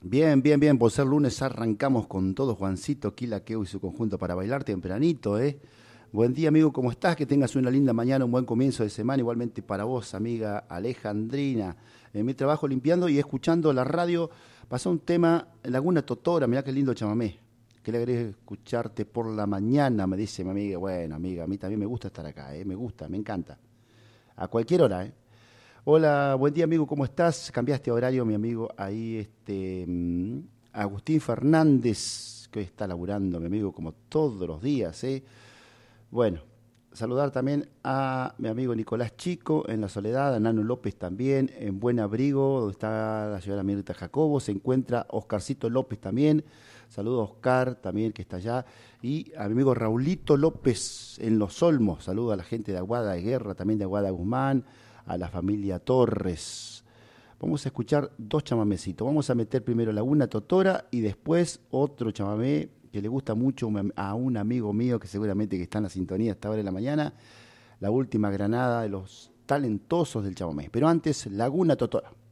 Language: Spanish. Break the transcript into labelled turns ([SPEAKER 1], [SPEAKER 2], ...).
[SPEAKER 1] Bien, bien, bien. Por ser lunes arrancamos con todo Juancito, Quilakeu y su conjunto para bailar tempranito, ¿eh? Buen día, amigo, ¿cómo estás? Que tengas una linda mañana, un buen comienzo de semana. Igualmente para vos, amiga Alejandrina. En mi trabajo limpiando y escuchando la radio, pasó un tema, Laguna Totora, mirá qué lindo chamamé. Que le agregue escucharte por la mañana, me dice mi amiga. Bueno, amiga, a mí también me gusta estar acá, ¿eh? Me gusta, me encanta. A cualquier hora, ¿eh? Hola, buen día amigo, ¿cómo estás? Cambiaste horario, mi amigo, ahí Agustín Fernández, que hoy está laburando, mi amigo, como todos los días, ¿eh? Bueno, saludar también a mi amigo Nicolás Chico en La Soledad, a Nano López también, en Buen Abrigo, donde está la señora Mirta Jacobo, se encuentra Oscarcito López también, saludo a Oscar también que está allá, y a mi amigo Raulito López en Los Olmos, saludo a la gente de Aguada de Guerra, también de Aguada Guzmán, a la familia Torres. Vamos a escuchar dos chamamecitos. Vamos a meter primero Laguna Totora y después otro chamamé que le gusta mucho a un amigo mío que seguramente que está en la sintonía hasta ahora de la mañana, la última granada de los talentosos del chamamé. Pero antes, Laguna Totora.